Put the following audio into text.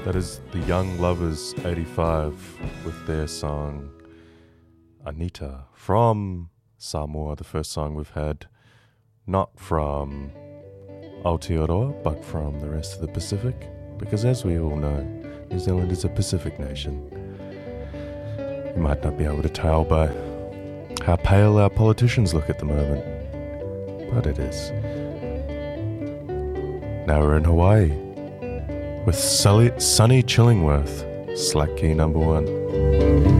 That is the Young Lovers 85 with their song Anita from Samoa, the first song we've had, not from Aotearoa, but from the rest of the Pacific, because as we all know, New Zealand is a Pacific nation. You might not be able to tell by how pale our politicians look at the moment, but it is. Now we're in Hawaii with sunny Chillingworth, Slack Key number 1.